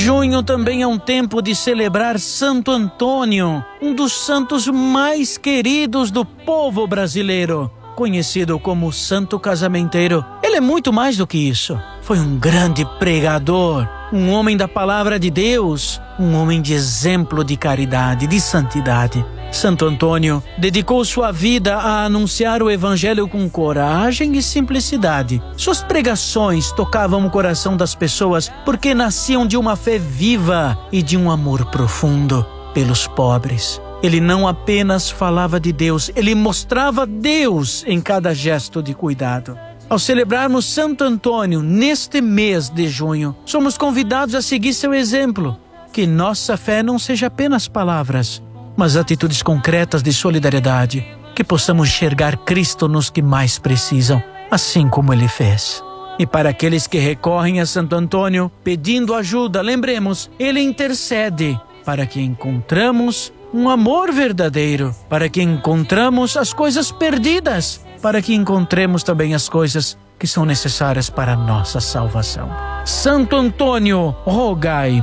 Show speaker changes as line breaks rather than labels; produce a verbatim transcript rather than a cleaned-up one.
Junho também é um tempo de celebrar Santo Antônio, um dos santos mais queridos do povo brasileiro, conhecido como Santo Casamenteiro. Ele é muito mais do que isso. Foi um grande pregador, um homem da palavra de Deus, um homem de exemplo de caridade, de santidade. Santo Antônio dedicou sua vida a anunciar o evangelho com coragem e simplicidade. Suas pregações tocavam o coração das pessoas porque nasciam de uma fé viva e de um amor profundo pelos pobres. Ele não apenas falava de Deus, ele mostrava Deus em cada gesto de cuidado. Ao celebrarmos Santo Antônio neste mês de junho, somos convidados a seguir seu exemplo. Que nossa fé não seja apenas palavras, mas atitudes concretas de solidariedade. Que possamos enxergar Cristo nos que mais precisam, assim como Ele fez. E para aqueles que recorrem a Santo Antônio pedindo ajuda, lembremos, Ele intercede para que encontramos um amor verdadeiro, para que encontramos as coisas perdidas, para que encontremos também as coisas que são necessárias para a nossa salvação. Santo Antônio, rogai